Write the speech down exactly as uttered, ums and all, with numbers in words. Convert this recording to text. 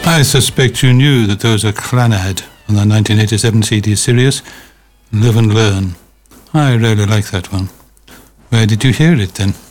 I suspect you knew that there was a Clannad on the nineteen eighty-seven C D Sirius, Live and Learn. I really like that one. Where did you hear it then?